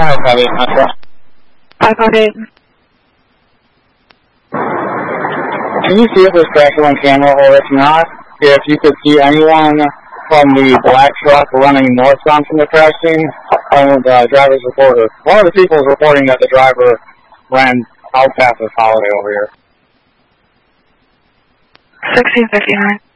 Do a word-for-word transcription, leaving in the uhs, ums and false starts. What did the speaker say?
five five eight, Metro. five five eight. Can you see if there's crashing on camera, or if not, if you could see anyone from the black truck running northbound from the crash scene, and the driver's reporter? One of the people is reporting that the driver ran out past this holiday over here. sixteen fifty-nine.